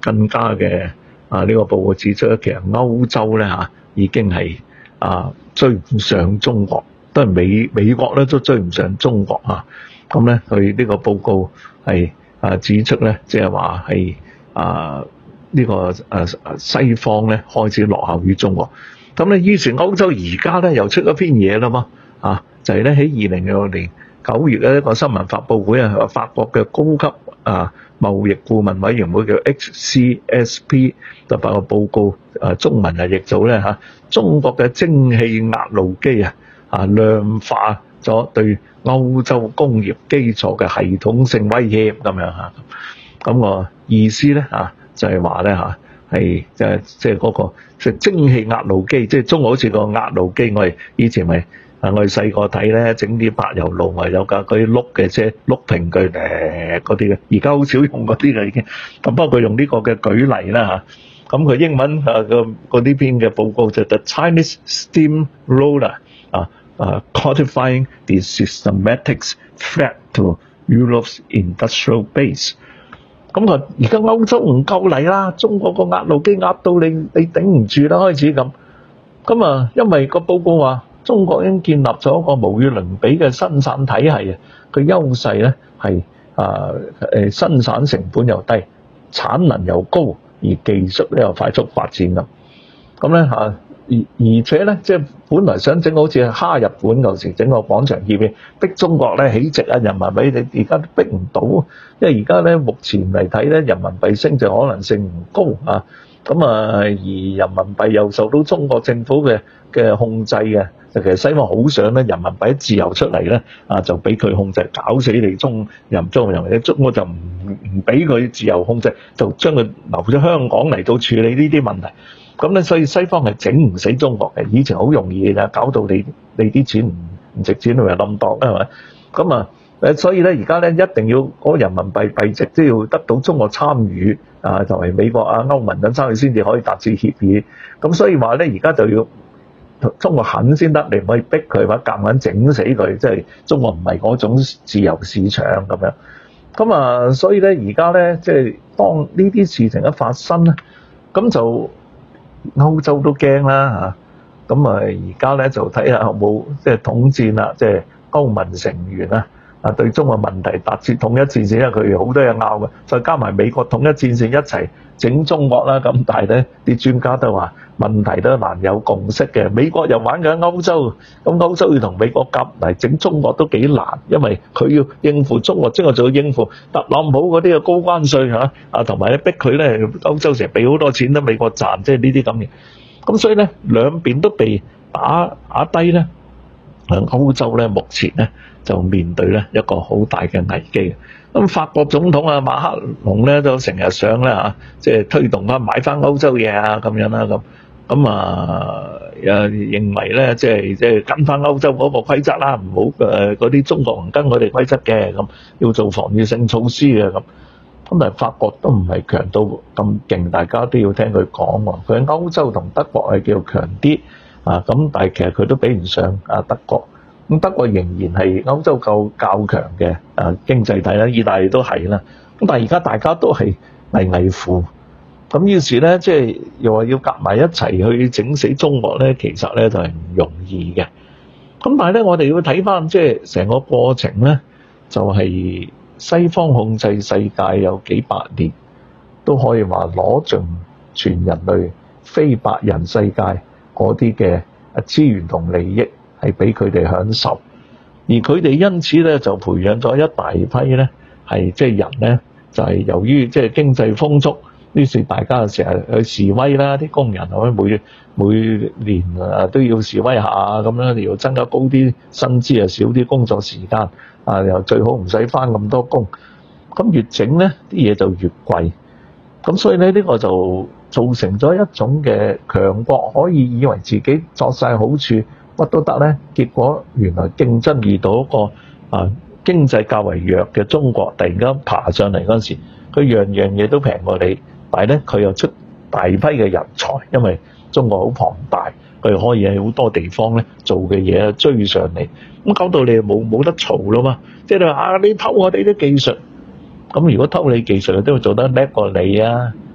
更加嘅呢個報告指出咧，其實歐洲咧已經係追唔上中國，都係美國咧都追唔上中國咁咧佢呢個報告係指出咧，即係話係呢個西方咧開始落後於中國。咁咧於是歐洲而家咧又出咗篇嘢啦嘛就係咧喺2006年9月嘅一個新聞發佈會法國嘅高級貿易顧問委員會叫 HCSP 就發個報告中文譯做咧中國嘅蒸汽壓路機量化咗對歐洲工業基礎嘅系統性威脅咁樣咁個意思咧就係話咧係即係嗰個即係蒸汽壓路機，即係中國好似個壓路機，我哋以前咪我哋細個睇咧，整啲柏油路咪有架嗰啲碌嘅車碌平佢嗰啲嘅，而家好少用嗰啲啦已經。咁不過佢用呢個嘅舉例啦咁佢英文嗰啲篇嘅報告就 The Chinese Steamroller Quantifying the Systematic Threat to Europe's Industrial Base。咁而家歐洲唔夠力啦，中國個壓路機壓到你頂唔住啦，開始咁因為個報告話中國已經建立咗一個無與倫比嘅生產體系佢優勢咧係生產成本又低，產能又高，而技術咧又快速發展咁咧而且咧，即係本來想整好似蝦日本嗰時整個廣場協議，逼中國咧起值人民幣，你而家都逼唔到，因為而家咧目前嚟睇咧，人民幣升值可能性唔高而人民幣又受到中國政府嘅控制嘅，其實西方好想咧人民幣自由出嚟咧就俾佢控制，搞死你中國人民，中國就唔俾佢自由控制，就將佢留咗香港嚟到處理呢啲問題。咁咧，所以西方係整唔死中國嘅。以前好容易嘅，搞到你啲錢唔值錢，咪冧檔啦，係咪？咁所以咧，而家咧一定要嗰個人民幣幣值都要得到中國參與同埋美國歐盟等參與先至可以達至協議。咁所以話咧，而家就要中國肯先得，你唔可以逼佢或者夾硬整死佢，即係中國唔係嗰種自由市場咁樣。咁所以咧，而家咧即係當呢啲事情一發生咧，咁就歐洲都驚啦咁而家咧就睇下有冇即係統戰啦，即係歐盟成員對中國問題達至統一戰線，因為佢好多嘢拗嘅，再加埋美國統一戰線一齊整中國啦。咁但係咧啲專家都話問題都難有共識嘅，美國又玩緊歐洲，咁歐洲要同美國夾嚟整中國都幾難，因為佢要應付中國，就要應付特朗普嗰啲嘅高關稅同埋咧逼佢咧歐洲成日俾好多錢都美國賺，即係呢啲咁嘅。咁所以咧兩邊都被打低咧，歐洲咧目前咧就面對咧一個好大嘅危機。咁法國總統馬克龍咧都成日想咧即係推動翻買翻歐洲嘢咁樣啦認為咧即係跟翻歐洲嗰個規則啦，唔好嗰啲中國唔跟我哋規則嘅，咁要做防禦性措施嘅咁。咁但係法國都唔係強到咁勁，大家都要聽佢講喎。佢喺歐洲同德國係叫強啲咁但係其實佢都比唔上德國。咁德國仍然係歐洲較強嘅經濟體啦，意大利都係啦。咁但係而家大家都係危乎，咁於是咧即係又話要夾埋一齊去整死中國咧，其實咧就係唔容易嘅。咁但係咧我哋要睇翻即係成個過程咧，就係西方控制世界有幾百年，都可以話攞盡全人類非白人世界嗰啲嘅資源同利益，係俾佢哋享受，而佢哋因此咧就培養咗一大批咧係即係人咧就係由於即係經濟豐足，於是大家成日去示威啦，啲工人每年都要示威下咁樣，要增加高啲薪資少啲工作時間又最好唔使返咁多工，咁越整咧啲嘢就越貴，咁所以咧呢個就造成咗一種嘅強國可以以為自己作晒好處乜都得咧，結果原來競爭遇到一個經濟較為弱嘅中國，突然間爬上嚟嗰陣時，佢樣樣嘢都平過你，但係咧佢又出大批嘅人才，因為中國好龐大，佢可以喺好多地方咧做嘅嘢追上嚟，咁搞到你冇得嘈咯嘛，即係你話你偷我哋啲技術，咁如果偷你技術都要做得叻過你啊！